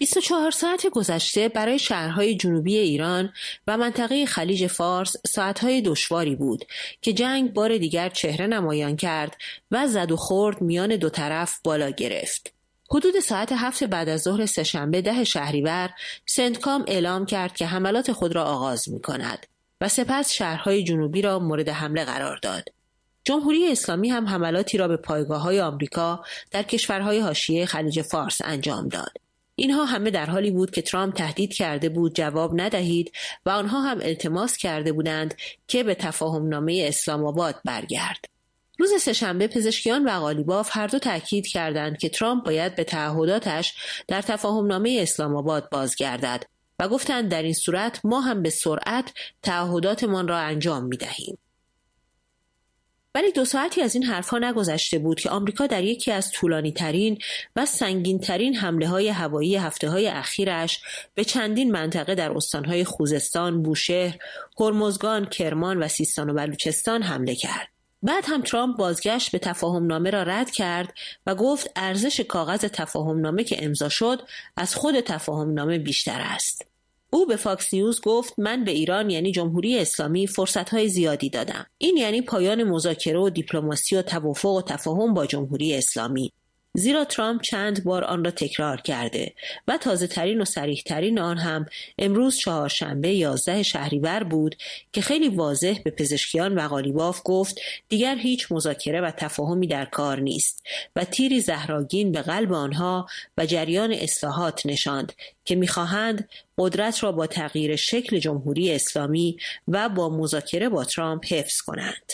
24 ساعت گذشته برای شهرهای جنوبی ایران و منطقه خلیج فارس ساعتهای دشواری بود که جنگ بار دیگر چهره نمایان کرد و زد و خورد میان دو طرف بالا گرفت. حدود ساعت 7 بعد از ظهر سه‌شنبه 10 شهریور سنتکام اعلام کرد که حملات خود را آغاز می کند و سپس شهرهای جنوبی را مورد حمله قرار داد. جمهوری اسلامی هم حملاتی را به پایگاه‌های آمریکا در کشورهای حاشیه خلیج فارس انجام داد. اینها همه در حالی بود که ترامپ تهدید کرده بود جواب ندهید و آنها هم التماس کرده بودند که به تفاهمنامه اسلام آباد برگرد. روز سه‌شنبه پزشکیان و قالیباف هر دو تاکید کردند که ترامپ باید به تعهداتش در تفاهمنامه اسلام آباد بازگردد و گفتند در این صورت ما هم به سرعت تعهداتمان را انجام می‌دهیم. ولی 2 ساعتی از این حرفها نگذشته بود که آمریکا در یکی از طولانی‌ترین و سنگین‌ترین حمله‌های هوایی هفته‌های اخیرش به چندین منطقه در استان‌های خوزستان، بوشهر، هرمزگان، کرمان و سیستان و بلوچستان حمله کرد. بعد هم ترامپ بازگشت به تفاهمنامه را رد کرد و گفت ارزش کاغذ تفاهمنامه که امضا شد از خود تفاهمنامه بیشتر است. او به فاکس نیوز گفت من به ایران یعنی جمهوری اسلامی فرصت‌های زیادی دادم. این یعنی پایان مذاکره و دیپلماسی و توافق و تفاهم با جمهوری اسلامی. زیرا ترامپ چند بار آن را تکرار کرده و تازه ترین و صریح ترین آن هم امروز چهارشنبه 11 شهریور بود که خیلی واضح به پزشکیان و قالیباف گفت دیگر هیچ مذاکره و تفاهمی در کار نیست و تیری زهرآگین به قلب آنها و جریان اصلاحات نشاند که می‌خواهند قدرت را با تغییر شکل جمهوری اسلامی و با مذاکره با ترامپ حفظ کنند.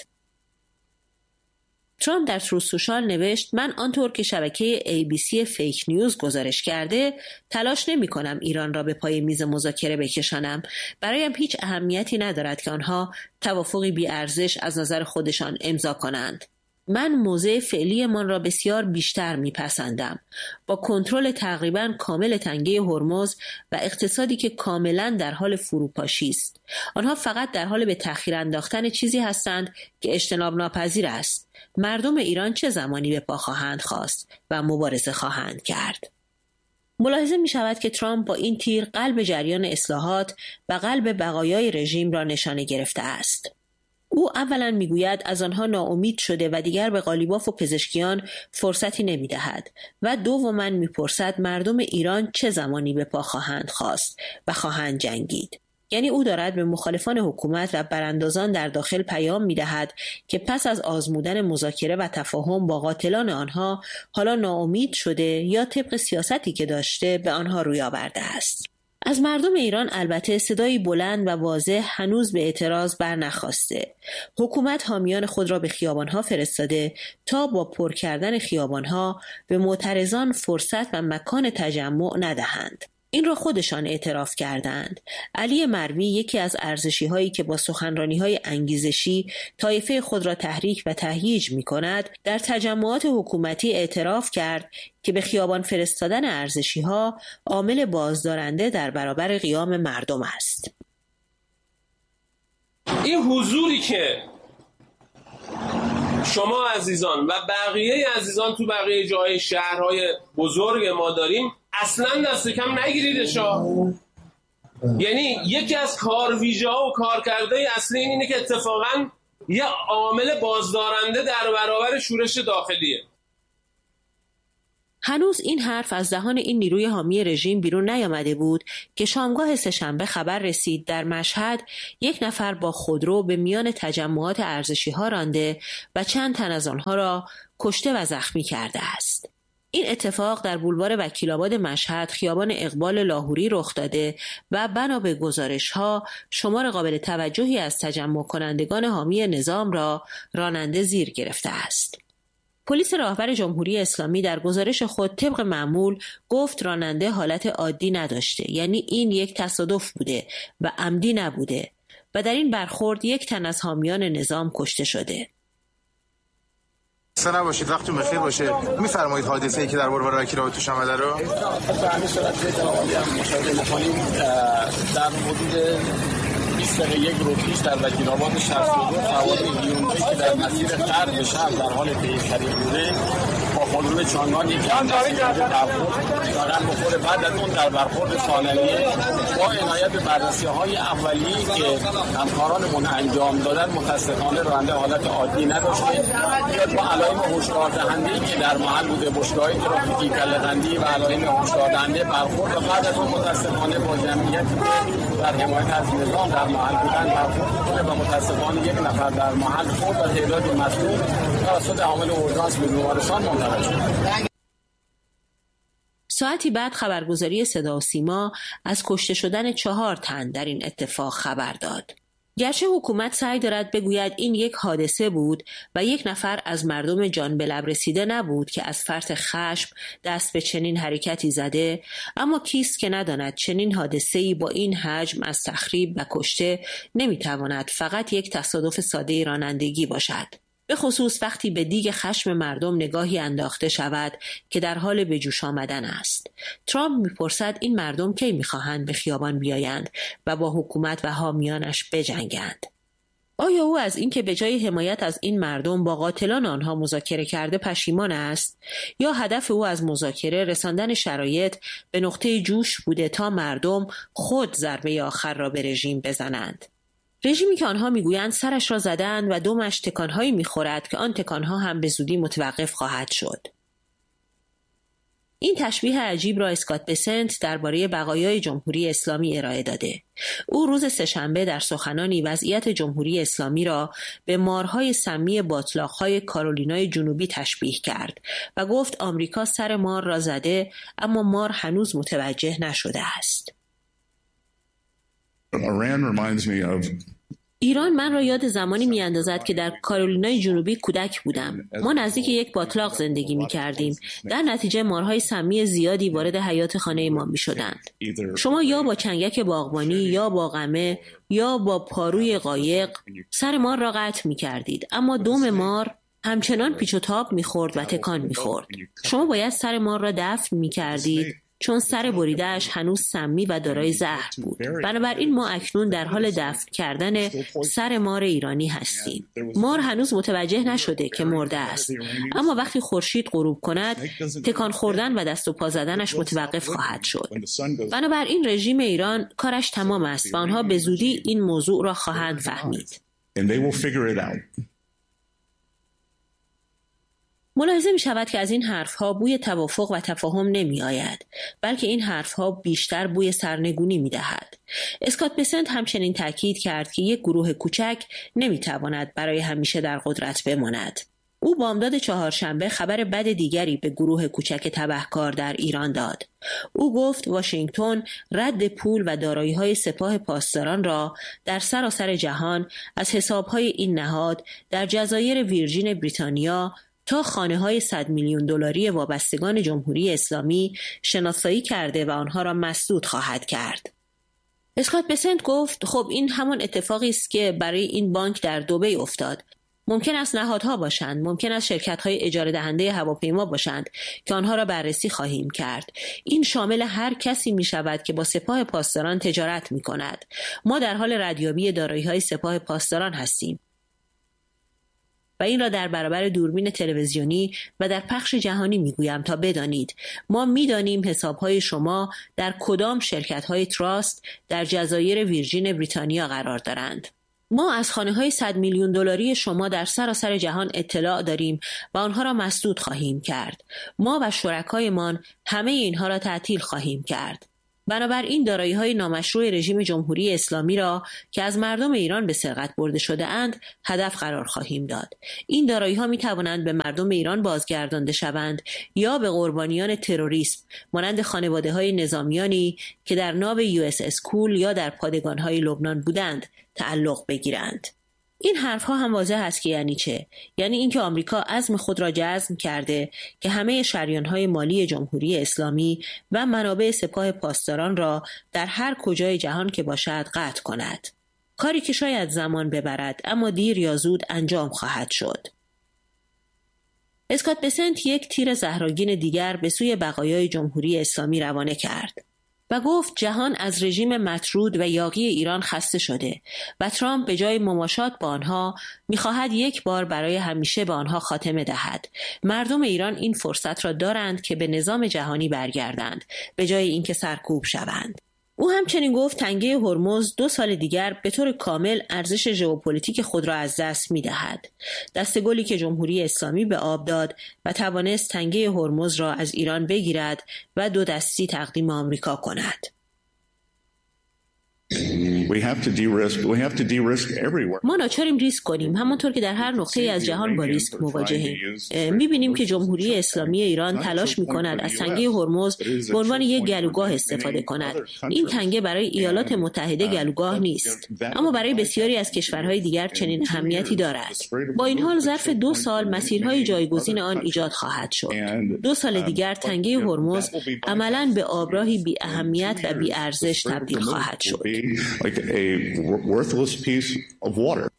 ترامپ در تروث سوشال نوشت من آنطور که شبکه ABC فیک نیوز گزارش کرده تلاش نمی کنم ایران را به پای میز مذاکره بکشانم. برایم هیچ اهمیتی ندارد که آنها توافقی بی ارزش از نظر خودشان امضا کنند. من موضع فعلیمان را بسیار بیشتر میپسندم. با کنترل تقریباً کامل تنگه هرمز و اقتصادی که کاملاً در حال فروپاشی است. آنها فقط در حال به تأخیر انداختن چیزی هستند که اجتناب ناپذیر است. مردم ایران چه زمانی به پا خواهند خاست و مبارزه خواهند کرد. ملاحظه می شود که ترامپ با این تیر قلب جریان اصلاحات و قلب بقایای رژیم را نشانه گرفته است. او اولا میگوید از آنها ناامید شده و دیگر به قالیباف و پزشکیان فرصتی نمیدهد و دوما میپرسد مردم ایران چه زمانی به پا خواهند خاست و خواهند جنگید. یعنی او دارد به مخالفان حکومت و براندازان در داخل پیام میدهد که پس از آزمودن مذاکره و تفاهم با قاتلان آنها حالا ناامید شده یا طبق سیاستی که داشته به آنها روی آورده است. از مردم ایران البته صدایی بلند و واضح هنوز به اعتراض برنخاسته. حکومت حامیان خود را به خیابانها فرستاده تا با پر کردن خیابانها به معترضان فرصت و مکان تجمع ندهند. این را خودشان اعتراف کردند. علی مروی یکی از ارزشی‌هایی که با سخنرانی‌های انگیزشی طایفه خود را تحریک و تهییج می‌کند، در تجمعات حکومتی اعتراف کرد که به خیابان فرستادن ارزشی‌ها عامل بازدارنده در برابر قیام مردم است. این حضوری که شما عزیزان و بقیه عزیزان تو بقیه جای شهرهای بزرگ ما داریم اصلا دست کم نگیریدشا. یعنی یکی از کارویژه ها و کارکرده اصلی اینه که اتفاقا یه عامل بازدارنده در برابر شورش داخلیه. هنوز این حرف از دهان این نیروی حامی رژیم بیرون نیامده بود که شامگاه سه‌شنبه خبر رسید در مشهد یک نفر با خودرو به میان تجمعات ارزشی ها رانده و چند تن از آنها را کشته و زخمی کرده است. این اتفاق در بولوار وکیل‌آباد مشهد خیابان اقبال لاهوری رخ داده و بنا به گزارش‌ها شمار قابل توجهی از تجمع کنندگان حامی نظام را راننده زیر گرفته است. پلیس راهبر جمهوری اسلامی در گزارش خود طبق معمول گفت راننده حالت عادی نداشته، یعنی این یک تصادف بوده و عمدی نبوده و در این برخورد یک تن از حامیان نظام کشته شده. خسته نباشید، وقتتون بخیر باشه. میفرمایید حادثه‌ای که در بولوار وکیل‌آباد توش آمده رو؟ به همین صورت مشاهده می‌کنیم در حدود 20 دقیقه یک رو پیش در وکیل‌آباد 62 سوار هیوندای که در مسیر غرب شهر در حال پیگیری بوده با خودرو چانگان یکی از دارن بخوره. بعد از اون در برخورد ثانویه با عنایت به بررسی‌های اولیه‌ای که همکارانمون انجام دادن متأسفانه راننده حالت عادی نداشته. بیاد با علائم هشدار دهنده‌ای که در محل بوده، بشکه‌های ترافیکی، کله‌بندی و علائم هشدار دهنده برخورد و بعد از اون متأسفانه با جمعیتی که در حمایت از نظام در محل بودن برخورد می‌کنه و متأسفانه یک نفر در محل خورد و تعدادی مصدوم توسط عامل اورژانس به بیمارستان منتقل شد. ساعتی بعد خبرگزاری صدا و سیما از کشته شدن 4 تن در این اتفاق خبر داد. گرچه حکومت سعی دارد بگوید این یک حادثه بود و یک نفر از مردم جان به لب رسیده نبود که از فرط خشم دست به چنین حرکتی زده، اما کیست که نداند چنین حادثه‌ای با این حجم از تخریب و کشته نمیتواند فقط یک تصادف ساده رانندگی باشد. به خصوص وقتی به دیگ خشم مردم نگاهی انداخته شود که در حال به جوش آمدن است. ترامپ میپرسد این مردم کی میخواهند به خیابان بیایند و با حکومت و حامیانش بجنگند؟ آیا او از اینکه به جای حمایت از این مردم با قاتلان آنها مذاکره کرده پشیمان است؟ یا هدف او از مذاکره رساندن شرایط به نقطه جوش بوده تا مردم خود ضربه آخر را به رژیم بزنند؟ رژیمی که آنها میگویند سرش را زدند و دمش تکانهایی میخورد که آن تکانها هم به زودی متوقف خواهد شد. این تشبیه عجیب را اسکات بسنت درباره بقایای جمهوری اسلامی ارائه داده. او روز سه‌شنبه در سخنانی وضعیت جمهوری اسلامی را به مارهای سمی باتلاق‌های کارولینای جنوبی تشبیه کرد و گفت آمریکا سر مار را زده اما مار هنوز متوجه نشده است. ایران من را یاد زمانی می اندازد که در کارولینای جنوبی کودک بودم. ما نزدیک یک باتلاق زندگی می کردیم. در نتیجه مارهای سمی زیادی وارد حیاط خانه ما می شدند. شما یا با چنگک باغبانی یا با قمه یا با پاروی قایق سر مار را قطع می کردید. اما دم مار همچنان پیچ و تاب می خورد و تکان می خورد. شما باید سر مار را دفن می کردید چون سر بریده‌اش هنوز سمی و دارای زهر بود. بنابراین ما اکنون در حال دفن کردن سر مار ایرانی هستیم. مار هنوز متوجه نشده که مرده است، اما وقتی خورشید غروب کند تکان خوردن و دست و پا زدنش متوقف خواهد شد. بنابراین رژیم ایران کارش تمام است و آنها به زودی این موضوع را خواهند فهمید. ملاحظه می شود که از این حرفها بوی توافق و تفاهم نمی آید، بلکه این حرفها بیشتر بوی سرنگونی می دهد. اسکات بسنت همچنین تاکید کرد که یک گروه کوچک نمی تواند برای همیشه در قدرت بماند. او بامداد چهارشنبه خبر بد دیگری به گروه کوچک تبهکار در ایران داد. او گفت واشنگتن رد پول و دارایی‌های سپاه پاسداران را در سراسر جهان از حساب‌های این نهاد در جزایر ویرجین بریتانیا تا خانه‌های 100 میلیون دلاری وابستگان جمهوری اسلامی شناسایی کرده و آنها را مسدود خواهد کرد. اسکات بسنت گفت خب این همان اتفاقی است که برای این بانک در دبی افتاد. ممکن است نهادها باشند، ممکن است شرکت‌های اجاره دهنده هواپیما باشند که آنها را بررسی خواهیم کرد. این شامل هر کسی می‌شود که با سپاه پاسداران تجارت می‌کند. ما در حال ردیابی دارایی‌های سپاه پاسداران هستیم. و این را در برابر دوربین تلویزیونی و در پخش جهانی میگویم تا بدانید ما میدانیم حسابهای شما در کدام شرکت‌های تراست در جزایر ویرجین بریتانیا قرار دارند. ما از خانه‌های 100 میلیون دلاری شما در سراسر جهان اطلاع داریم و آنها را مسدود خواهیم کرد. ما و شرکایمان همه اینها را تعطیل خواهیم کرد. بنابراین دارایی‌های نامشروع رژیم جمهوری اسلامی را که از مردم ایران به سرقت برده شده اند هدف قرار خواهیم داد. این دارایی‌ها می‌توانند به مردم ایران بازگردانده شوند یا به قربانیان تروریسم مانند خانواده‌های نظامیانی که در ناو USS کول یا در پادگان‌های لبنان بودند تعلق بگیرند. این حرفها هم واضح است که یعنی چه؟ یعنی اینکه آمریکا عزم خود را جزم کرده که همه شریان‌های مالی جمهوری اسلامی و منابع سپاه پاسداران را در هر کجای جهان که باشد قطع کند. کاری که شاید زمان ببرد اما دیر یا زود انجام خواهد شد. اسکات بسنت یک تیر زهرآگین دیگر به سوی بقایای جمهوری اسلامی روانه کرد. و گفت جهان از رژیم مطرود و یاغی ایران خسته شده و ترامپ به جای مماشات با آنها می‌خواهد یک بار برای همیشه به آنها خاتمه دهد. مردم ایران این فرصت را دارند که به نظام جهانی برگردند به جای اینکه سرکوب شوند. او همچنین گفت تنگه هرمز 2 سال دیگر به طور کامل ارزش ژئوپلیتیک خود را از دست می‌دهد. دستگلی که جمهوری اسلامی به آب داد و توانست تنگه هرمز را از ایران بگیرد و 2 دستی تقدیم آمریکا کند. ما ناچاریم ریسک کنیم، همانطور که در هر نقطه‌ای از جهان با ریسک مواجهیم. می‌بینیم که جمهوری اسلامی ایران تلاش می‌کند از تنگه هرمز به عنوان یک گلوگاه استفاده کند. این تنگه برای ایالات متحده گلوگاه نیست، اما برای بسیاری از کشورهای دیگر چنین اهمیتی دارد. با این حال ظرف 2 سال مسیرهای جایگزین آن ایجاد خواهد شد. 2 سال دیگر تنگه هرمز عملاً به آبراهی بی اهمیت و بی ارزش تبدیل خواهد شد. Like a worthless piece of water.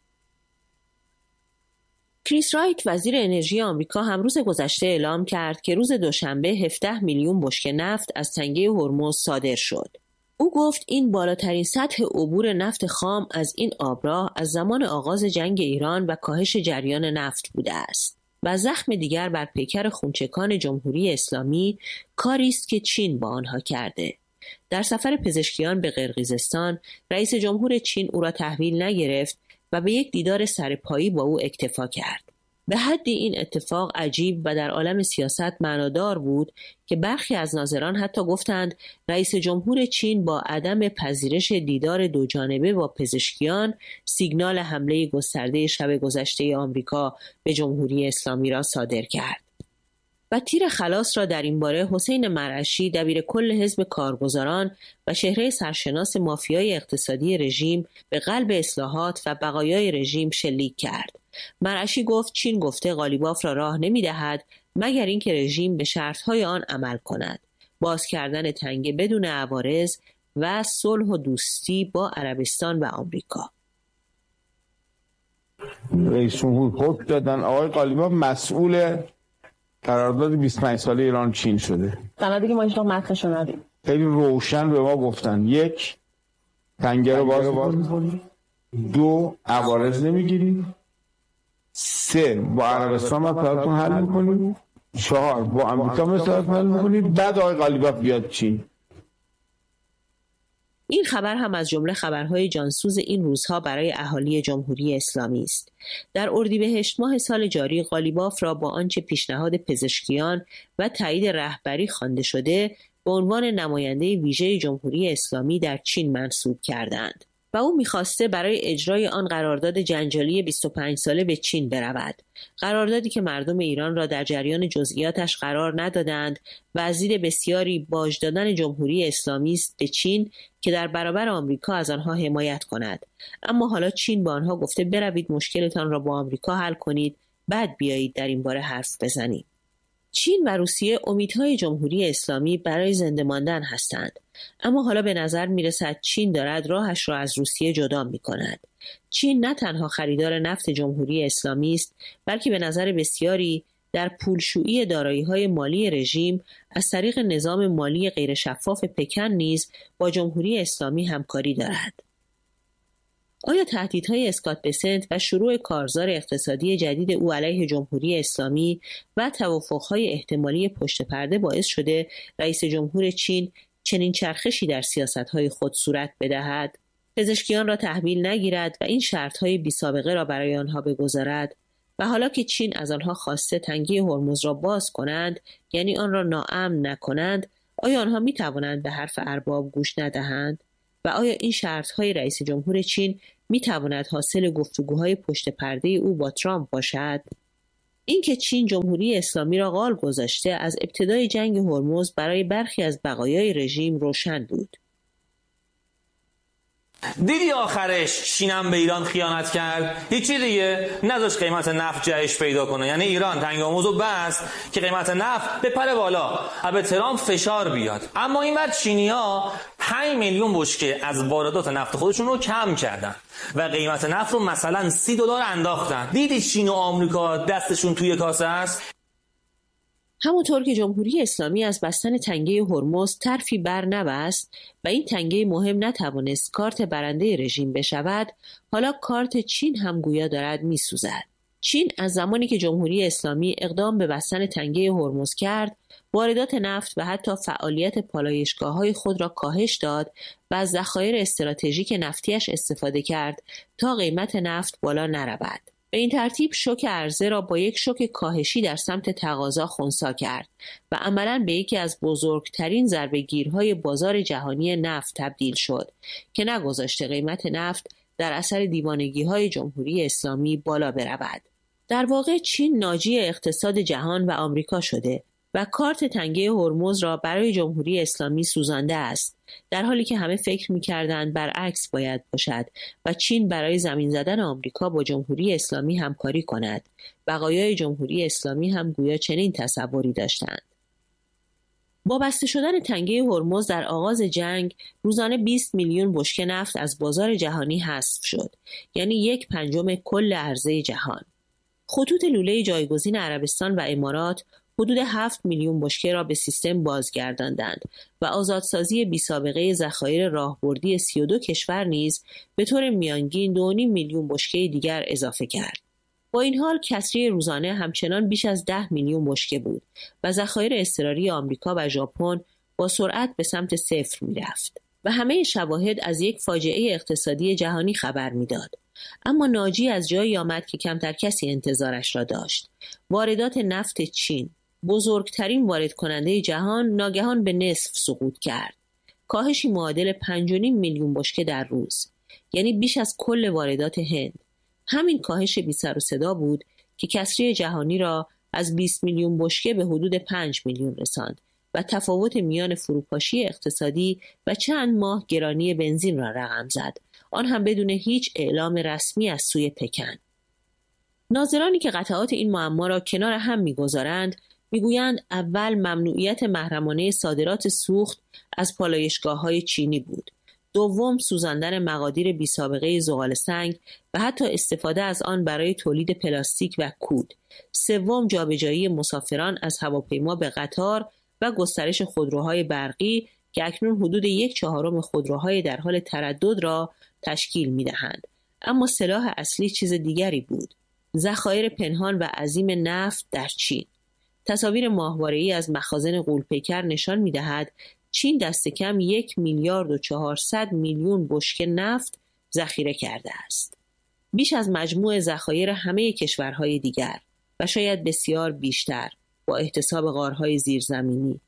کریس رایت وزیر انرژی آمریکا هم روز گذشته اعلام کرد که روز دوشنبه 17 میلیون بشکه نفت از تنگه هرمز صادر شد. او گفت این بالاترین سطح عبور نفت خام از این آبراه از زمان آغاز جنگ ایران و کاهش جریان نفت بوده است. و زخم دیگر بر پیکر خونچکان جمهوری اسلامی کاری است که چین با آنها کرده. در سفر پزشکیان به قرقیزستان، رئیس جمهور چین او را تحویل نگرفت و به یک دیدار سرپایی با او اکتفا کرد. به حدی این اتفاق عجیب و در عالم سیاست معنادار بود که برخی از ناظران حتی گفتند رئیس جمهور چین با عدم پذیرش دیدار 2 جانبه با پزشکیان سیگنال حمله گسترده شب گذشته آمریکا به جمهوری اسلامی را صادر کرد. و تیر خلاص را در این باره حسین مرعشی دبیر کل حزب کارگزاران و چهره سرشناس مافیای اقتصادی رژیم به قلب اصلاحات و بقایای رژیم شلیک کرد. مرعشی گفت چین گفته قالیباف را راه نمی‌دهد مگر اینکه رژیم به شرط‌های آن عمل کند. باز کردن تنگه بدون عوارض و صلح و دوستی با عربستان و آمریکا. رئیس جمهور حکم دادن آقای قالیباف مسئول قرارداد 25 ساله ایران چین شده. سند دیگه ما هیچ وقت متنش رو ندیدیم. خیلی روشن به ما گفتن 1 تنگه رو باز می‌کنید، 2 عوارض نمیگیرید، 3 با عربستان مسئله‌تون حل می‌کنید، 4 با آمریکا مسئله‌تون حل می‌کنید، بعد آقای قالیباف بیاد چین. این خبر هم از جمله خبرهای جانسوز این روزها برای اهالی جمهوری اسلامی است. در اردیبهشت ماه سال جاری قالیباف را با آنچه پیشنهاد پزشکیان و تایید رهبری خوانده شده به عنوان نماینده ویژه جمهوری اسلامی در چین منصوب کردند و او می‌خواسته برای اجرای آن قرارداد جنجالی 25 ساله به چین برود. قراردادی که مردم ایران را در جریان جزئیاتش قرار ندادند و از دید بسیاری باج دادن جمهوری اسلامی است به چین که در برابر آمریکا از آنها حمایت کند. اما حالا چین با آنها گفته بروید مشکلتان را با آمریکا حل کنید، بعد بیایید در این باره حرف بزنیم. چین و روسیه امیدهای جمهوری اسلامی برای زنده ماندن هستند، اما حالا به نظر میرسد چین دارد راهش را از روسیه جدا میکند. چین نه تنها خریدار نفت جمهوری اسلامی است، بلکه به نظر بسیاری در پولشویی دارایی‌های مالی رژیم از طریق نظام مالی غیر شفاف پکن نیز با جمهوری اسلامی همکاری دارد. آیا تهدیدهای اسکات بسنت و شروع کارزار اقتصادی جدید او علیه جمهوری اسلامی و توافقهای احتمالی پشت پرده باعث شده رئیس جمهور چین چنین چرخشی در سیاستهای خود صورت بدهد؟ پزشکیان را تحویل نگیرد و این شرطهای بی سابقه را برای آنها بگذارد؟ و حالا که چین از آنها خواسته تنگه هرمز را باز کنند، یعنی آن را ناامن نکنند، آیا آنها می توانند به حرف ارباب گوش ندهند؟ و آیا این شرطهای رئیس جمهور چین می تواند حاصل گفتگوهای پشت پرده او با ترامپ باشد؟ اینکه چین جمهوری اسلامی را غال گذاشته از ابتدای جنگ هرمز برای برخی از بقایای رژیم روشن بود. دیدی آخرش شینم به ایران خیانت کرد؟ هیچی دیگه نذاش قیمت نفت جهش پیدا کنه. یعنی ایران تنگ هرمزو بست که قیمت نفت بپره بالا و به ترامپ فشار بیاد. اما این وقت چینی‌ها 5 میلیون بشکه از واردات نفت خودشون رو کم کردن و قیمت نفت رو مثلا $30 انداختن. دیدی چین و آمریکا دستشون توی کاسه است؟ همونطور که جمهوری اسلامی از بستن تنگه هرمز طرفی بر نبست و این تنگه مهم نتوانست کارت برنده رژیم بشود، حالا کارت چین هم گویا دارد میسوزد. چین از زمانی که جمهوری اسلامی اقدام به بستن تنگه هرمز کرد، واردات نفت و حتی فعالیت پالایشگاه‌های خود را کاهش داد و از ذخایر استراتژیک نفتیش استفاده کرد تا قیمت نفت بالا نرود. به این ترتیب شوک عرضه را با یک شوک کاهشی در سمت تقاضا خنثی کرد و عملاً به یکی از بزرگترین ضربه‌گیرهای بازار جهانی نفت تبدیل شد که نگذاشته قیمت نفت در اثر دیوانگی‌های جمهوری اسلامی بالا برود. در واقع چین ناجی اقتصاد جهان و آمریکا شده و کارت تنگه هرمز را برای جمهوری اسلامی سوزانده است، در حالی که همه فکر می‌کردند برعکس باید باشد و چین برای زمین زدن آمریکا با جمهوری اسلامی همکاری کند. بقایای جمهوری اسلامی هم گویا چنین تصوری داشتند. با بسته شدن تنگه هرمز در آغاز جنگ، روزانه 20 میلیون بشکه نفت از بازار جهانی حذف شد، یعنی 1/5 کل عرضه جهان. خطوط لوله جایگزین عربستان و امارات حدود 7 میلیون بشکه را به سیستم بازگرداندند و آزادسازی بی‌سابقه ذخایر راهبردی 32 کشور نیز به طور میانگین 2.5 میلیون بشکه دیگر اضافه کرد. با این حال کسری روزانه همچنان بیش از 10 میلیون بشکه بود و ذخایر اضطراری آمریکا و ژاپن با سرعت به سمت صفر می‌رفت و همه شواهد از یک فاجعه اقتصادی جهانی خبر می‌داد. اما ناجی از جایی آمد که کمتر کسی انتظارش را داشت. واردات نفت چین، بزرگترین وارد کننده جهان، ناگهان به نصف سقوط کرد. کاهشی معادل 5.5 میلیون بشکه در روز، یعنی بیش از کل واردات هند. همین کاهش بی سر و صدا بود که کسری جهانی را از 20 میلیون بشکه به حدود 5 میلیون رساند و تفاوت میان فروپاشی اقتصادی و چند ماه گرانی بنزین را رقم زد، آن هم بدون هیچ اعلام رسمی از سوی پکن. ناظرانی که قطعات این معما را کنار هم می‌گذارند میگویند اول ممنوعیت محرمانه صادرات سوخت از پالایشگاه‌های چینی بود. دوم سوزاندن مقادیر بی‌سابقه زغال سنگ و حتی استفاده از آن برای تولید پلاستیک و کود. سوم جابجایی مسافران از هواپیما به قطار و گسترش خودروهای برقی که اکنون حدود 1/4 خودروهای در حال تردد را تشکیل می‌دهند. اما سلاح اصلی چیز دیگری بود: ذخایر پنهان و عظیم نفت در چین. تصاویر ماهواره‌ای از مخازن غول‌پیکر نشان می‌دهد چین دست کم 1.4 میلیارد بشکه نفت ذخیره کرده است. بیش از مجموع ذخایر همه کشورهای دیگر و شاید بسیار بیشتر با احتساب غارهای زیرزمینی.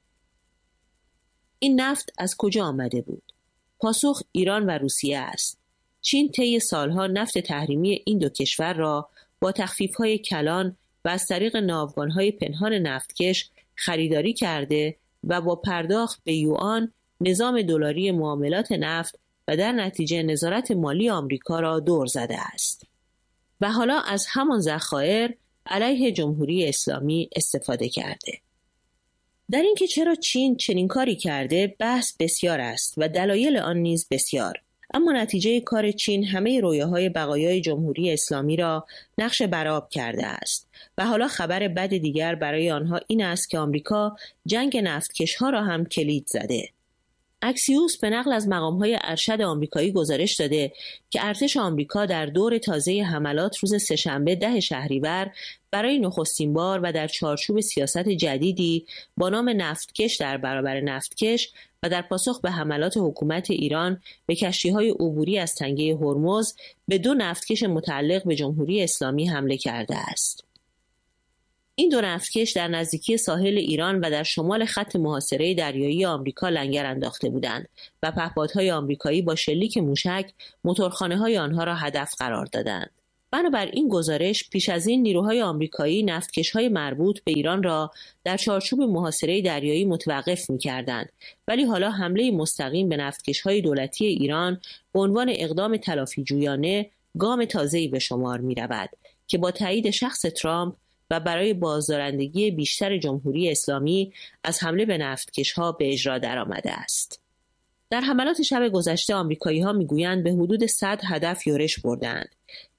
این نفت از کجا آمده بود؟ پاسخ ایران و روسیه است. چین طی سالها نفت تحریمی این دو کشور را با تخفیف‌های کلان و از طریق ناوگان‌های پنهان نفتکش خریداری کرده و با پرداخت به یوآن نظام دلاری معاملات نفت و در نتیجه نظارت مالی آمریکا را دور زده است. و حالا از همان ذخایر علیه جمهوری اسلامی استفاده کرده. در اینکه چرا چین چنین کاری کرده بحث بسیار است و دلایل آن نیز بسیار. اما نتیجه کار چین همه رویاهای بقایای جمهوری اسلامی را نقش برآب کرده است و حالا خبر بد دیگر برای آنها این است که آمریکا جنگ نفتکش‌ها را هم کلید زده. اکسیوس به نقل از مقام‌های ارشد آمریکایی گزارش داده که ارتش آمریکا در دور تازه حملات روز سه‌شنبه 10 شهریور برای نخستین بار و در چارچوب سیاست جدیدی با نام نفتکش در برابر نفتکش و در پاسخ به حملات حکومت ایران به کشتی‌های عبوری از تنگه هرمز به 2 نفتکش متعلق به جمهوری اسلامی حمله کرده است. این 2 نفتکش در نزدیکی ساحل ایران و در شمال خط محاصره دریایی آمریکا لنگر انداخته بودند و پهپادهای آمریکایی با شلیک موشک موتورخانه‌های آنها را هدف قرار دادند. بنابر این گزارش پیش از این نیروهای آمریکایی نفتکش‌های مربوط به ایران را در چارچوب محاصره دریایی متوقف می‌کردند، ولی حالا حمله مستقیم به نفتکش‌های دولتی ایران به عنوان اقدام تلافی جویانه گام تازه‌ای به شمار می‌رود که با تایید شخص ترامپ و برای بازدارندگی بیشتر جمهوری اسلامی از حمله به نفتکش‌ها به اجرا درآمده است. در حملات شب گذشته آمریکایی‌ها می‌گویند به حدود 100 هدف یورش بردند.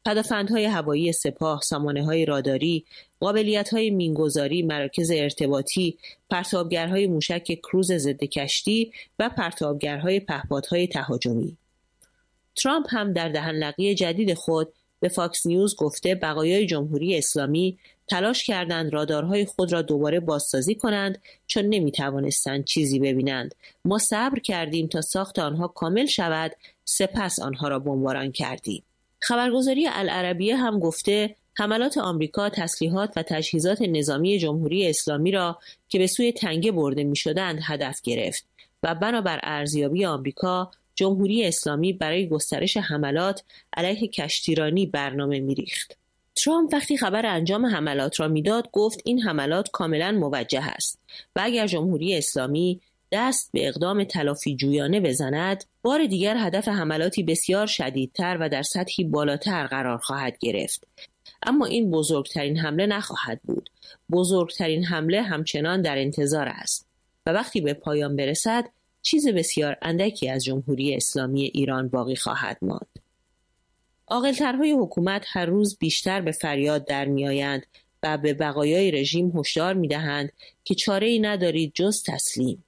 پدافندهای هوایی سپاه، سامانه‌های راداری، قابلیت‌های مینگذاری، مراکز ارتباطی، پرتابگرهای موشک کروز ضد کشتی و پرتابگرهای پهپادهای تهاجمی. ترامپ هم در دهن‌لقی جدید خود به فاکس نیوز گفته بقایای جمهوری اسلامی تلاش کردند رادارهای خود را دوباره بازسازی کنند چون نمی‌توانستند چیزی ببینند. ما صبر کردیم تا ساخت آنها کامل شود، سپس آنها را بمباران کردیم. خبرگزاری العربیه هم گفته حملات آمریکا تسلیحات و تجهیزات نظامی جمهوری اسلامی را که به سوی تنگه برده می‌شدند هدف گرفت و بنابر ارزیابی آمریکا جمهوری اسلامی برای گسترش حملات علیه کشتیرانی برنامه می‌ریخت. ترامپ وقتی خبر انجام حملات را میداد گفت این حملات کاملا موجه است و اگر جمهوری اسلامی دست به اقدام تلافی جویانه بزند بار دیگر هدف حملاتی بسیار شدیدتر و در سطحی بالاتر قرار خواهد گرفت. اما این بزرگترین حمله نخواهد بود. بزرگترین حمله همچنان در انتظار است و وقتی به پایان برسد چیز بسیار اندکی از جمهوری اسلامی ایران باقی خواهد ماند. عاقل‌ترهای حکومت هر روز بیشتر به فریاد در می‌آیند و به بقایای رژیم هشدار می‌دهند که چاره‌ای ندارید جز تسلیم.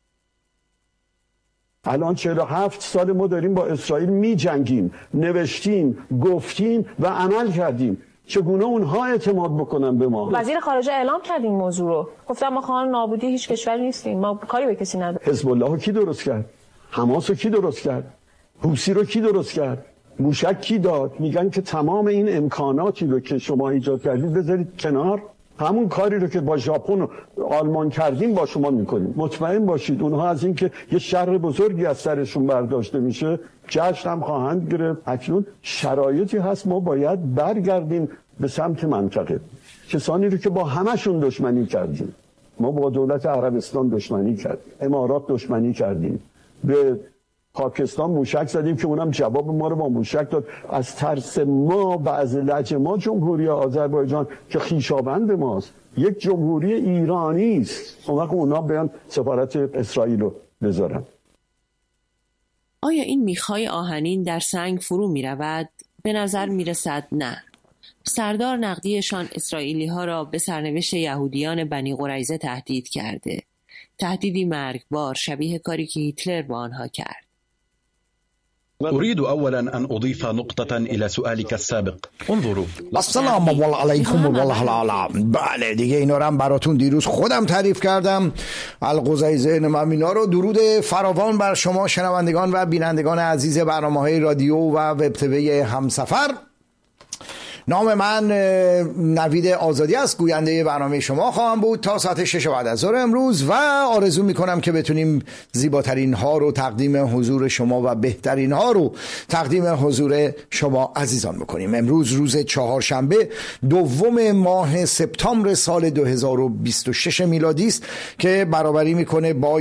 الان 47 سال ما داریم با اسرائیل می‌جنگیم، نوشتیم، گفتیم و عمل کردیم. چگونه اونها اعتماد بکنن به ما؟ وزیر خارجه اعلام کرد این موضوع رو. گفتم ما خواهان نابودی هیچ کشوری نیستیم. ما کاری به کسی نداریم. حزب الله رو کی درست کرد؟ حماس رو کی درست کرد؟ حوثی رو کی درست کرد؟ موشک کی داد؟ میگن که تمام این امکاناتی رو که شما ایجاد کردید بذارید کنار. همون کاری رو که با ژاپن و آلمان کردیم با شما میکنیم. مطمئن باشید اونها از اینکه یه شر بزرگی از سرشون برداشته میشه جشن هم خواهند گرفت. اکنون شرایطی هست ما باید برگردیم به سمت منطقه. کسانی رو که با همشون دشمنی کردیم، ما با دولت عربستان دشمنی کردیم، امارات دشمنی کردیم، به پاکستان موشک زدیم که اونم جواب ما رو با موشک داد. از ترس ما و از لج ما جمهوری آذربایجان که خویشاوند ماست یک جمهوری ایرانی است، اون وقت اونا بیان سفارت اسرائیل رو بذارن. آیا این میخای آهنین در سنگ فرو می رود؟ به نظر می رسد نه. سردار نقدیشان اسرائیلی ها را به سرنوشت یهودیان بنی قریظه تهدید کرده. تهدیدی مرگبار شبیه کاری که هیتلر با آنها کرد. أريد أولا أن أضيف نقطة إلى سؤالك السابق. انظروا. السلام علیکم و رحمة. بله دیگه اینا رو هم براتون دیروز خودم تعریف کردم. القزیزه نمینا رو درود فراوان بر شما شنوندگان و بینندگان عزیز برنامه‌های رادیو و وب تیوی همسفر. نام من نوید آزادی است، گوینده برنامه شما خواهم بود تا ساعت 6 بعد از ظهر امروز و آرزو میکنم که بتونیم زیباترین ها رو تقدیم حضور شما و بهترین ها رو تقدیم حضور شما عزیزان بکنیم. امروز روز چهارشنبه 2 ماه سپتامبر سال 2026 میلادی است که برابری میکنه با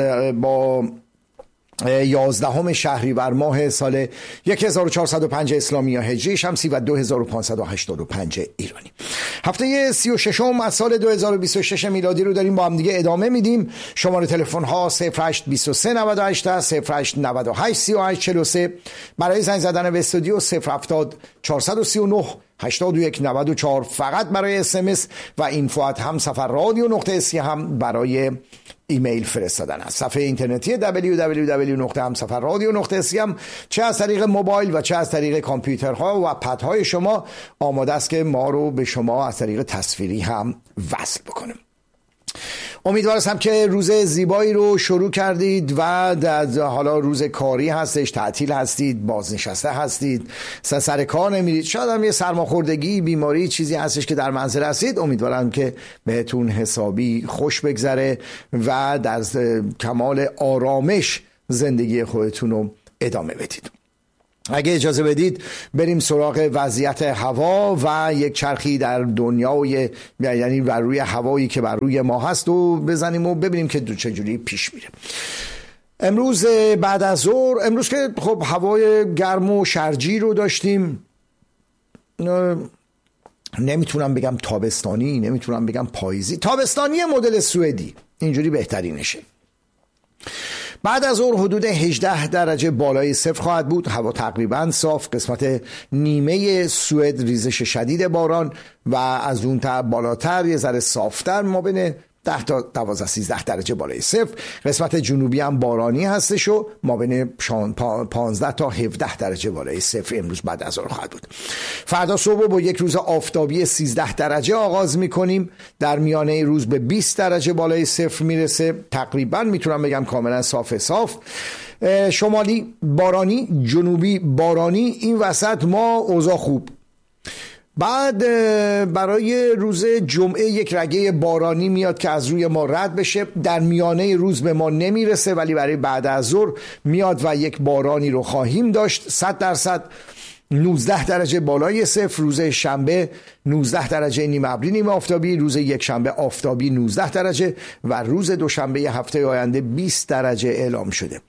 11 شهریور ماه سال 1405 اسلامی یا هجری شمسی و 2585 ایرانی. هفته 36 از سال 2026 میلادی رو داریم با هم دیگه ادامه میدیم. شماره تلفن ها 0823 98 0898 38 43 برای زنگ زدن به استودیو 070 439 81 94 فقط برای SMS و info@hamsafarradio.si هم برای ایمیل فرستادن است. صفحه اینترنتی www.hamsafarradio.si هم چه از طریق موبایل و چه از طریق کامپیوترها و پدهای شما آماده است که ما رو به شما از طریق تصویری هم وصل بکنیم. امیدوارم که روز زیبایی رو شروع کردید و حالا روز کاری هستش، تعطیل هستید، بازنشسته هستید، سر کار نمیرید، شاید هم یه سرماخوردگی، بیماری چیزی هستش که در منزل هستید. امیدوارم که بهتون حسابی خوش بگذره و در کمال آرامش زندگی خودتون رو ادامه بدید. اگه اجازه بدید بریم سراغ وضعیت هوا و یک چرخی در دنیای یعنی بر روی هوایی که بر روی ما هست و بزنیم و ببینیم که چجوری پیش میره. امروز بعد از ظهر، امروز که خب هوای گرم و شرجی رو داشتیم، نمیتونم بگم تابستانی، نمیتونم بگم پاییزی، تابستانی مدل سوئدی اینجوری بهترینشه. بعد از ظهر حدود 18 درجه بالای صفر خواهد بود. هوا تقریبا صاف. قسمت نیمه سوئد ریزش شدید باران و از اون بالاتر یه ذره صافتر، ما بین 10 تا 12 13 درجه بالای صفر. قسمت جنوبی هم بارانی هستش و ما بین 15 تا 17 درجه بالای صفر امروز بعد از ظهر خواهد بود. فردا صبح با یک روز آفتابی 13 درجه آغاز میکنیم. در میانه روز به 20 درجه بالای صفر میرسه. تقریبا میتونم بگم کاملا صاف. شمالی بارانی، جنوبی بارانی، این وسط ما اوضاع خوب. بعد برای روز جمعه یک رگه بارانی میاد که از روی ما رد بشه. در میانه روز به ما نمیرسه ولی برای بعد از ظهر میاد و یک بارانی رو خواهیم داشت. 100% 19 درجه بالای صفر. روز شنبه 19 درجه نیمه ابری نیمه آفتابی. روز یک شنبه آفتابی 19 درجه و روز دوشنبه هفته آینده 20 درجه اعلام شده.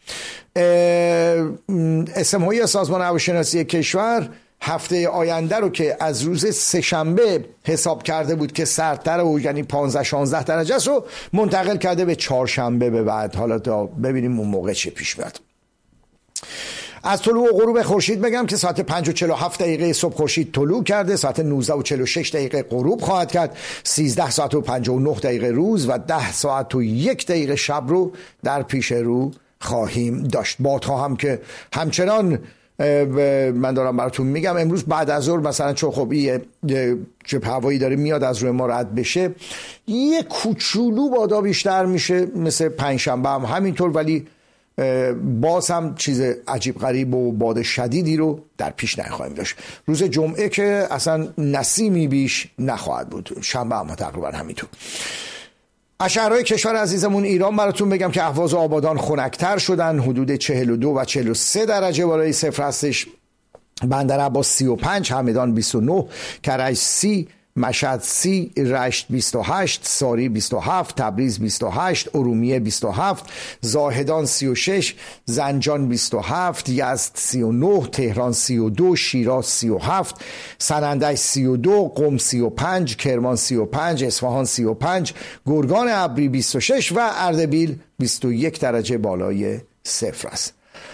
اسم‌های سازمان هواشناسی کشور هفته آینده رو که از روز سه‌شنبه حساب کرده بود که سردتر و یعنی 15-16 درجه است رو منتقل کرده به چهارشنبه به بعد. حالا تا ببینیم اون موقع چه پیش میاد. از طلوع و غروب خورشید بگم که ساعت 5:47 صبح خورشید طلوع کرده، ساعت 19:46 غروب خواهد کرد، 13 ساعت و 59 روز و 10 ساعت و 1 شب رو در پیش رو خواهیم داشت. بادها هم که همچنان من دارم براتون میگم امروز بعد از ظهر مثلا چون خب جبهه هوایی داره میاد از روی ما رد بشه، یه کوچولو بادا بیشتر میشه مثل پنجشنبه هم همینطور، ولی باز هم چیز عجیب غریب و باد شدیدی رو در پیش نخواهیم داشت. روز جمعه که اصلا نسیمی بیش نخواهد بود، شنبه هم تقریبا همینطور. از شهرهای کشور عزیزمون ایران براتون بگم که اهواز و آبادان خنک‌تر شدن، حدود 42 و 43 درجه بالای صفر هستش. بندر عباس 35، همدان 29، کرج 30، مشهد 30، رشت 28، ساری 27، تبریز 28، ارومیه 27، زاهدان 36، زنجان 27، یزد 39، تهران 32، شیراز 37، سنندج 32، قم 35، کرمان 35، اصفهان 35، گرگان ابری 26 و اردبیل 21 درجه بالای صفر است.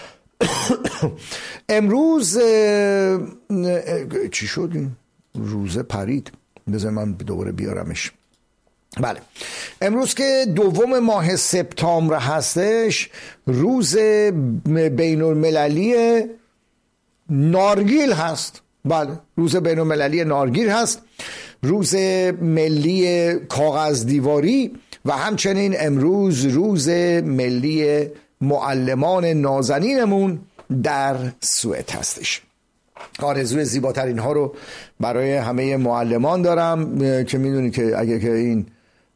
امروز چی شد این روزه پرید؟ بذار من دوباره بیارمش. بله، امروز که 2 ماه سپتامبر هستش، روز بین المللی نارگیل هست. بله، روز بین المللی نارگیل هست، روز ملی کاغذ دیواری و همچنین امروز روز ملی معلمان نازنینمون در سوئد هستش. آرزوی زیباترین ها رو برای همه معلمان دارم که میدونی که اگه که این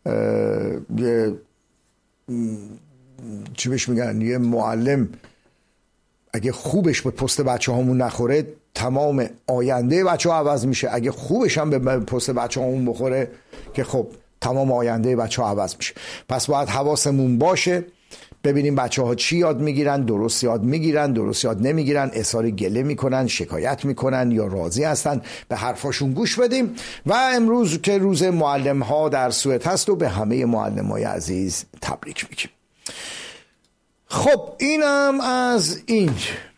چی بهش میگن، یه معلم اگه خوبش به پست بچه هامون نخوره تمام آینده بچه ها عوض میشه، اگه خوبش هم به پست بچه هامون بخوره که خب تمام آینده بچه ها عوض میشه. پس باید حواسمون باشه ببینیم بچه ها چی یاد میگیرن، درست یاد میگیرن، درست یاد نمیگیرن، اظهار گله میکنن، شکایت میکنن یا راضی هستن، به حرفاشون گوش بدیم. و امروز که روز معلم ها در سوئد هست و به همه معلم های عزیز تبریک میگیم. خب اینم از این.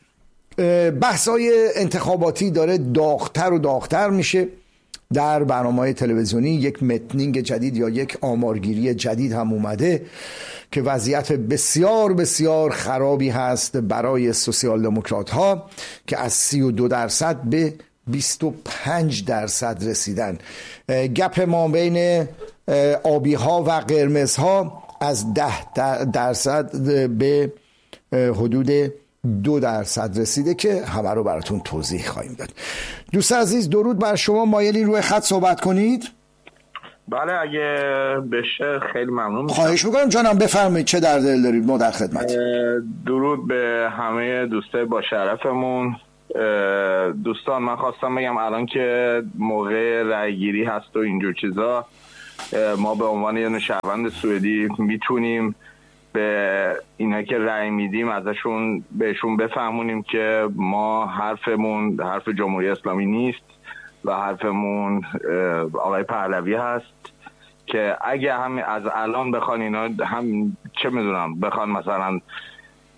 بحثای انتخاباتی داره داغ‌تر و داغ‌تر میشه. در برنامه‌های تلویزیونی یک متنینگ جدید یا یک آمارگیری جدید هم اومده که وضعیت بسیار بسیار خرابی هست برای سوسیال دموکرات ها که از 32% به 25% رسیدن. گپ ما بین آبی ها و قرمز ها از 10% به حدود 2% رسیده که همه رو براتون توضیح خواهیم داد. دوست عزیز درود بر شما، مایلین روی خط صحبت کنید؟ بله اگه بشه خیلی ممنون میشم. خواهش میکنم جانم، بفرمایید چه در دل دارید، ما در خدمت. درود به همه دوستای با شرفمون. دوستان من خواستم بگم الان که موقع رأی گیری هست و اینجور چیزا، ما به عنوان یه شهروند سوئدی میتونیم به اینا که رأی میدیم ازشون بهشون بفهمونیم که ما حرفمون حرف جمهوری اسلامی نیست و حرفمون آقای پهلوی هست، که اگه هم از الان بخوان اینا هم چه میدونم بخوان مثلا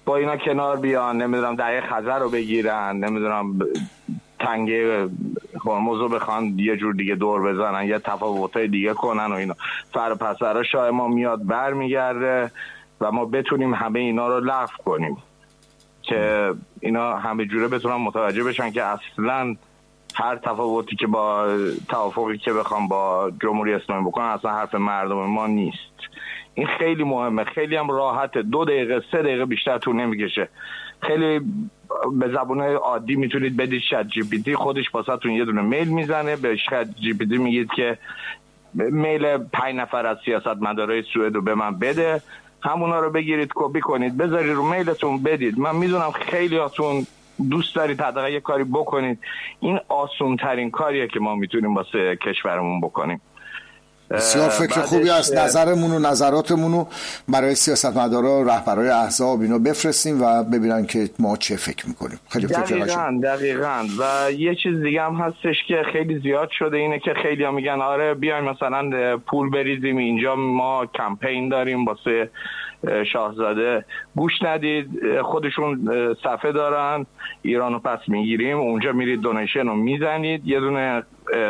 با اینا کنار بیان، نمیدونم دریای خزر رو بگیرن، نمیدونم تنگه هرمز رو بخوان یه جور دیگه دور بزنن، یه تفاوتای دیگه کنن و اینا. فرپسرا شاه ما میاد برمیگرده و ما بتونیم همه اینا رو لغو کنیم که اینا همه جوره بتونن متوجه بشن که اصلا هر تفاوتی که با توافقی که بخوام با جمهوری اسلامی بکنن اصلا حرف مردم ما نیست. این خیلی مهمه، خیلی هم راحته، 2 دقیقه 3 دقیقه بیشتر طول نمیکشه. خیلی به زبان عادی میتونید بدید چت جی پی تی، خودش واسهتون یه دونه میل میزنه، به چت جی پی تی میگید که میل 5 نفر از سیاستمدارای سوئد رو به من بده، همونا رو بگیرید کپی کنید بذارید رو میلتون بدید. من میدونم خیلی هاتون دوست دارید حداقل یه کاری بکنید، این آسون ترین کاریه که ما میتونیم واسه کشورمون بکنیم. بسیار فکر خوبی است. نظرمون و نظراتمون رو برای سیاستمدارا و رهبرای احزاب اینا بفرستیم و ببینن که ما چه فکر میکنیم. خیلی دقیقاً. و یه چیز دیگه هم هستش که خیلی زیاد شده، اینه که خیلی ها میگن آره بیایم مثلا پول بریزیم اینجا، ما کمپین داریم واسه شاهزاده. گوش ندید، خودشون صفحه دارن ایرانو پس میگیریم، اونجا میرید دونیشن رو میزنید، یه دونه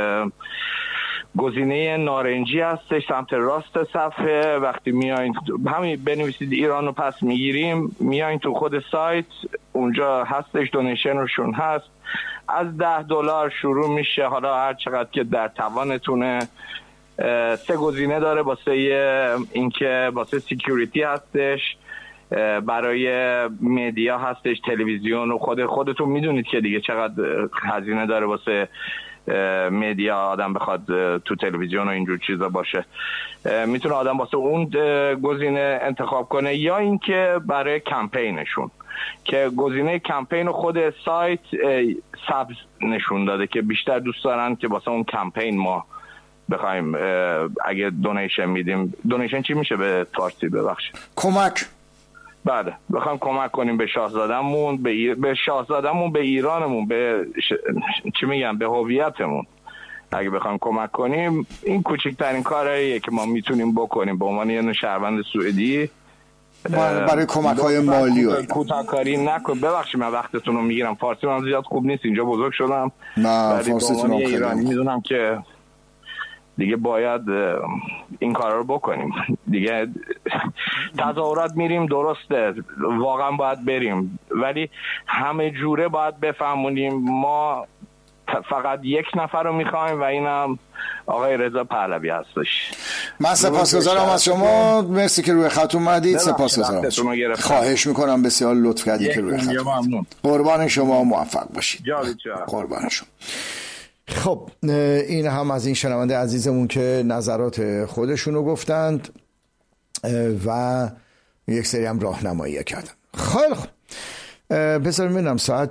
گزینه نارنجی هستش سمت راست صفحه، وقتی میایین همین بنویسید ایرانو پس میگیریم، میایین تو خود سایت اونجا هستش دونیشنشون هست، از $10 شروع میشه، حالا هر چقدر که در توانتونه. 3 گزینه داره واسه اینکه واسه سکیوریتی هستش، برای مدیا هستش، تلویزیون و خودتون میدونید که دیگه چقدر هزینه داره واسه مدیا آدم بخواد تو تلویزیون و اینجور چیزا باشه. میتونه آدم واسه اون گزینه انتخاب کنه، یا اینکه برای کمپینشون که گزینه کمپین خود سایت سبز نشون داده که بیشتر دوست دارن که واسه اون کمپین ما بخوایم اگه دونیشن میدیم. دونیشن چی میشه به فارسی ببخشید؟ کمک. بله، بخوایم کمک کنیم به شاهزادهمون، به شاهزادهمون، به ایرانمون، به چی میگم، به هویتمون. اگه بخوایم کمک کنیم، این کوچکترین کاریه که ما میتونیم بکنیم به عنوان یه شهروند سوئدی برای کمک‌های مالی و کوتاه‌کاری نکن. ببخشید من وقتتون رو میگیرم، فارسی من زیاد خوب نیست، اینجا بزرگ شدم. نه فارسیتون هم ایرانی میدونم که دیگه باید این کارا رو بکنیم دیگه. تظاهرات میریم درسته، واقعا باید بریم، ولی همه جوره باید بفهمونیم ما فقط 1 نفر رو میخوایم و اینم آقای رضا پهلوی هستش. من سپاسگزارم از شما، مرسی که روی خط اومدید. سپاسگزارم، خواهش میکنم، بسیار لطف کردید که روی خط اومدید. قربان شما، موفق باشید. قربان شما. خب این هم از این شنونده عزیزمون که نظرات خودشونو گفتند و یک سری هم راهنمایی کردن. خیلی خوب، بذاریم ببینم ساعت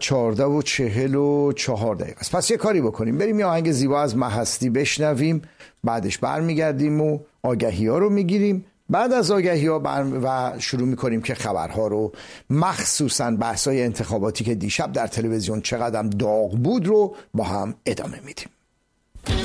14:44 است. پس یه کاری بکنیم، بریم یه آهنگ زیبا از مهستی بشنویم، بعدش برمیگردیم و آگهی ها رو میگیریم. بعد از آگهی ها و شروع میکنیم که خبرها رو، مخصوصا بحثای انتخاباتی که دیشب در تلویزیون چقدر داغ بود رو با هم ادامه میدیم.